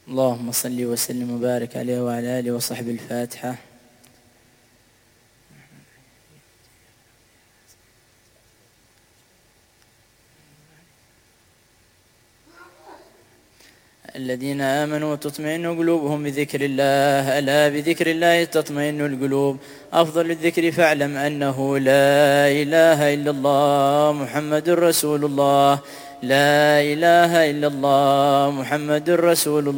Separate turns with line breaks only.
اللهم صل وسلم وبارك عليه وعلى آله وصحبه. الفاتحة. الذين آمنوا تطمئن قلوبهم بذكر الله، ألا بذكر الله تطمئن القلوب. أفضل الذكر فاعلم أنه لا إله إلا الله محمد رسول الله، لا إله إلا الله محمد رسول الله.